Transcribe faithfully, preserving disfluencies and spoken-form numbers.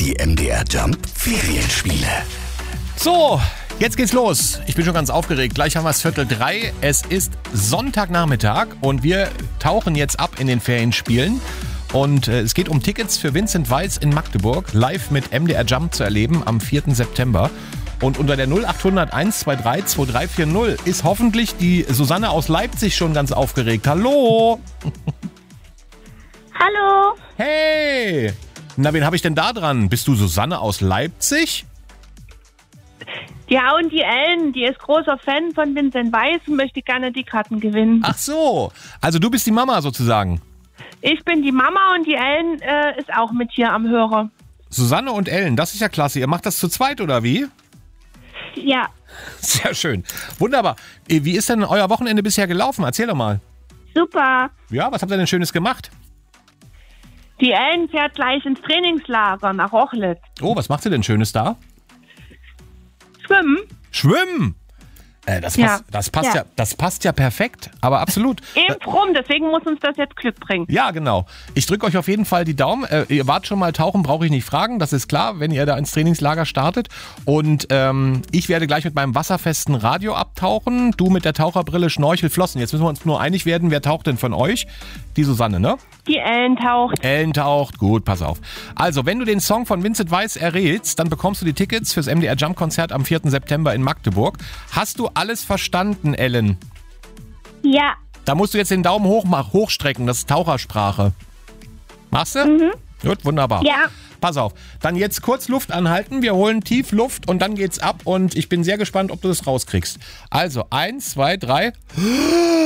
Die M D R Jump Ferienspiele. So, jetzt geht's los. Ich bin schon ganz aufgeregt. Gleich haben wir es Viertel drei. Es ist Sonntagnachmittag und wir tauchen jetzt ab in den Ferienspielen. Und äh, es geht um Tickets für Vincent Weiss in Magdeburg, live mit M D R Jump zu erleben am vierten September. Und unter der null acht hundert eins zwei drei zwei drei vier null ist hoffentlich die Susanne aus Leipzig schon ganz aufgeregt. Hallo! Hallo. Hey! Na, wen habe ich denn da dran? Bist du Susanne aus Leipzig? Ja, und die Ellen, die ist großer Fan von Vincent Weiss und möchte gerne die Karten gewinnen. Ach so, also du bist die Mama sozusagen. Ich bin die Mama und die Ellen äh, ist auch mit hier am Hörer. Susanne und Ellen, das ist ja klasse. Ihr macht das zu zweit oder wie? Ja. Sehr schön. Wunderbar. Wie ist denn euer Wochenende bisher gelaufen? Erzähl doch mal. Super. Ja, was habt ihr denn Schönes gemacht? Die Ellen fährt gleich ins Trainingslager nach Rochlitz. Oh, was macht ihr denn Schönes da? Schwimmen. Schwimmen! Äh, das, Ja. passt, das, passt ja. Ja. das passt ja perfekt, aber absolut. Eben drum, deswegen muss uns das jetzt Glück bringen. Ja, genau. Ich drücke euch auf jeden Fall die Daumen. Äh, ihr wart schon mal tauchen, brauche ich nicht fragen. Das ist klar, wenn ihr da ins Trainingslager startet. Und ähm, ich werde gleich mit meinem wasserfesten Radio abtauchen. Du mit der Taucherbrille, Schnorchel, Flossen. Jetzt müssen wir uns nur einig werden, wer taucht denn von euch? Die Susanne, ne? Die Ellen taucht. Ellen taucht. Gut, pass auf. Also, wenn du den Song von Vincent Weiss errätst, dann bekommst du die Tickets fürs M D R Jump Konzert am vierten September in Magdeburg. Hast du alles verstanden, Ellen? Ja. Da musst du jetzt den Daumen hoch mach, hochstrecken, das ist Tauchersprache. Machst du? Mhm. Gut, wunderbar. Ja. Pass auf, dann jetzt kurz Luft anhalten, wir holen tief Luft und dann geht's ab und ich bin sehr gespannt, ob du das rauskriegst. Also, eins, zwei, drei.